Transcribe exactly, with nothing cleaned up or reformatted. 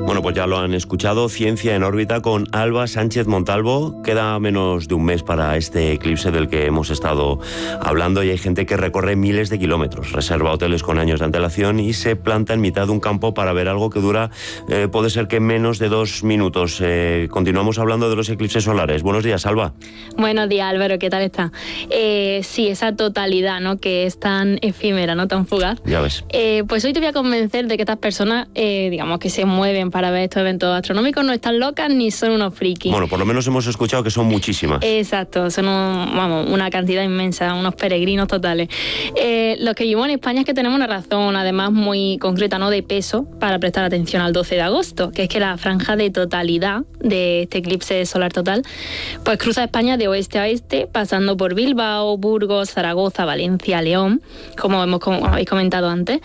Bueno, pues ya lo han escuchado, Ciencia en órbita con Alba Sánchez Montalvo. Queda menos de un mes para este eclipse del que hemos estado hablando y hay gente que recorre miles de kilómetros, reserva hoteles con años de antelación y se planta en mitad de un campo para ver algo que dura, eh, puede ser que menos de dos minutos. Eh, continuamos hablando de los eclipses solares. Buenos días, Alba. Buenos días, Álvaro, ¿qué tal está? Eh, sí, esa totalidad, ¿no?, que es tan efímera, ¿no?, tan fugaz. Ya ves. Eh, pues hoy te voy a convencer de que estas personas, eh, digamos, que se mueven para ver estos eventos astronómicos no están locas ni son unos frikis. Bueno, por lo menos hemos escuchado que son muchísimas. Exacto, son un, vamos, una cantidad inmensa, unos peregrinos totales. Eh, los que vivimos en España es que tenemos una razón, además muy concreta, ¿no?, de peso para prestar atención al doce de agosto, que es que la franja de totalidad de este eclipse solar total pues cruza España de oeste a este, pasando por Bilbao, Burgos, Zaragoza, Valencia, León, como hemos como habéis comentado antes.